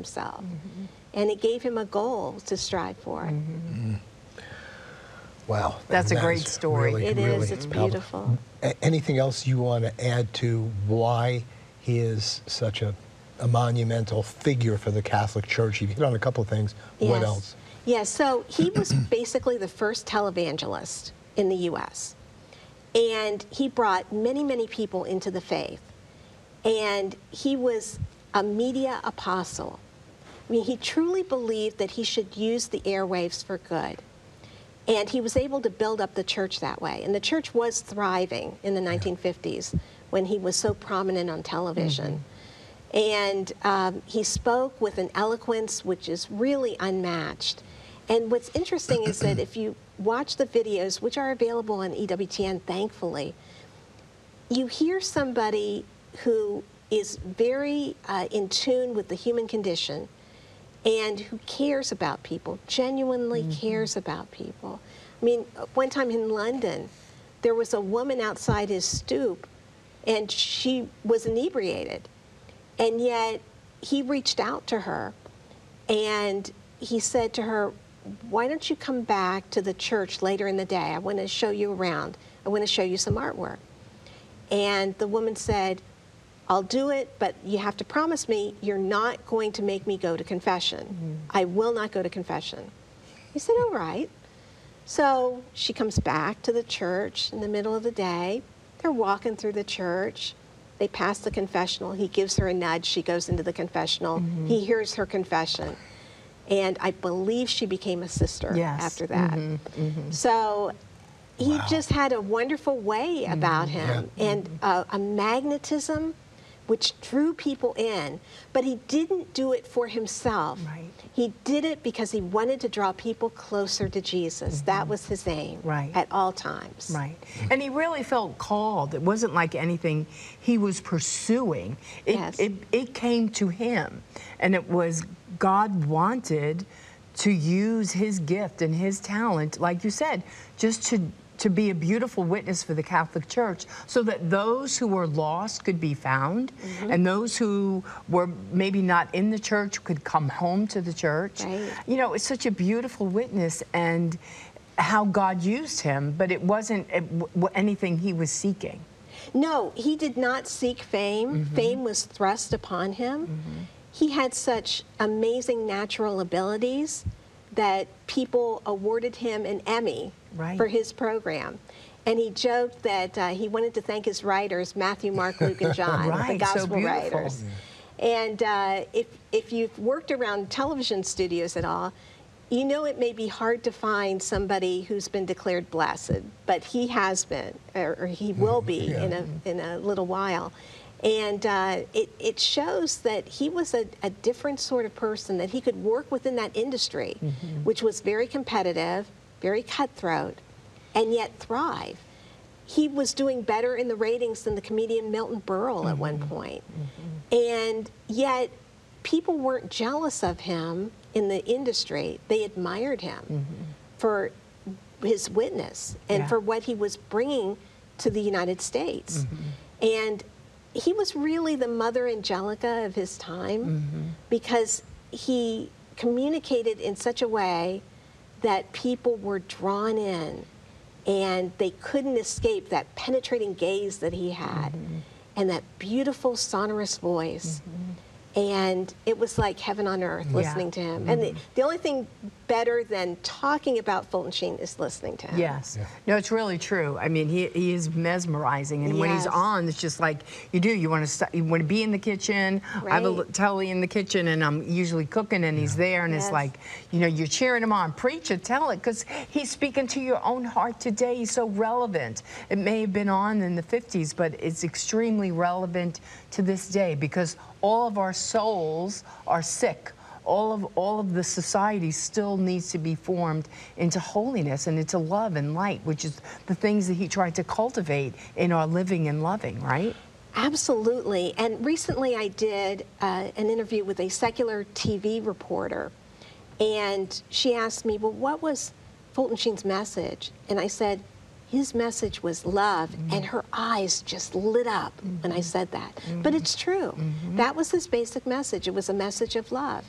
himself. And it gave him a goal to strive for. Wow. That's a that great is story. Really, It really is. It's beautiful. Anything else you want to add to why he is such a monumental figure for the Catholic Church? You've hit on a couple of things. What Yes. else? Yes, so he was basically the first televangelist in the U.S. And he brought many, many people into the faith. And he was a media apostle. I mean, he truly believed that he should use the airwaves for good. And he was able to build up the church that way. And the church was thriving in the 1950s when he was so prominent on television. And he spoke with an eloquence which is really unmatched. And what's interesting is that if you watch the videos, which are available on EWTN, thankfully, you hear somebody who is very in tune with the human condition and who cares about people, genuinely cares about people. I mean, one time in London, there was a woman outside his stoop, and she was inebriated. And yet, he reached out to her, and he said to her, why don't you come back to the church later in the day? I want to show you around. I want to show you some artwork. And the woman said, I'll do it, but you have to promise me you're not going to make me go to confession. I will not go to confession. He said, all right. So she comes back to the church in the middle of the day. They're walking through the church. They pass the confessional. He gives her a nudge. She goes into the confessional. He hears her confession. And I believe she became a sister after that. So he just had a wonderful way about him and a magnetism which drew people in. But he didn't do it for himself. He did it because he wanted to draw people closer to Jesus. That was his aim at all times. And he really felt called. It wasn't like anything he was pursuing. It came to him. And it was God wanted to use his gift and his talent, like you said, just to be a beautiful witness for the Catholic Church so that those who were lost could be found and those who were maybe not in the church could come home to the church. You know, it's such a beautiful witness and how God used him, but it wasn't anything he was seeking. No, he did not seek fame. Fame was thrust upon him. He had such amazing natural abilities that people awarded him an Emmy for his program. And he joked that he wanted to thank his writers, Matthew, Mark, Luke, and John, the gospel writers. And if you've worked around television studios at all, you know it may be hard to find somebody who's been declared blessed, but he has been, or he will be in a little while. And it shows that he was a different sort of person, that he could work within that industry, which was very competitive, very cutthroat, and yet thrive. He was doing better in the ratings than the comedian Milton Berle at one point. And yet people weren't jealous of him in the industry. They admired him for his witness and for what he was bringing to the United States. And he was really the Mother Angelica of his time because he communicated in such a way that people were drawn in and they couldn't escape that penetrating gaze that he had and that beautiful sonorous voice. And it was like heaven on earth listening to him. And the only thing better than talking about Fulton Sheen is listening to him. No, it's really true. I mean, he is mesmerizing, and when he's on, it's just like you want to be in the kitchen. I have a telly in the kitchen, and I'm usually cooking, and he's there, and it's like, you know, you're cheering him on. Preach it, tell it, because he's speaking to your own heart today. He's so relevant. It may have been on in the 50s, but it's extremely relevant to this day because all of our souls are sick. All of the society still needs to be formed into holiness and into love and light, which is the things that he tried to cultivate in our living and loving, right? Absolutely. And recently I did an interview with a secular TV reporter, and she asked me, well, what was Fulton Sheen's message? And I said, his message was love, and her eyes just lit up when I said that. But it's true. That was his basic message. It was a message of love.